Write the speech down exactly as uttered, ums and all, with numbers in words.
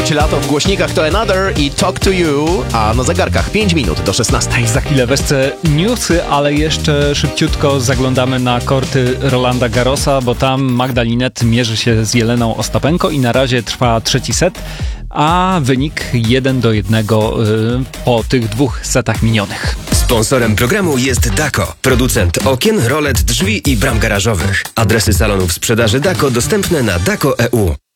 Czuć lato w głośnikach to Another i Talk to You, a na zegarkach pięć minut do szesnastej. Za chwilę wesce newsy, ale jeszcze szybciutko zaglądamy na korty Rolanda Garrosa, bo tam Magda Linette mierzy się z Jeleną Ostapenko i na razie trwa trzeci set, a wynik jeden do jednego yy, po tych dwóch setach minionych. Sponsorem programu jest Dako, producent okien, rolet, drzwi i bram garażowych. Adresy salonów sprzedaży Dako dostępne na dako kropka e u.